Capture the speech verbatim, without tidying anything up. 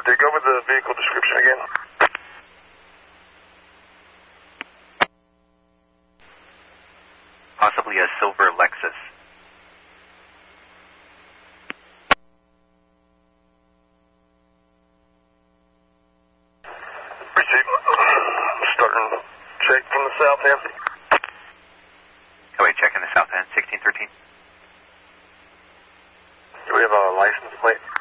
Dig over the vehicle description again. Possibly a silver Lexus. Receive. Starting check from the south end. Oh, wait, check in the south end, sixteen thirteen. Do we have a license plate?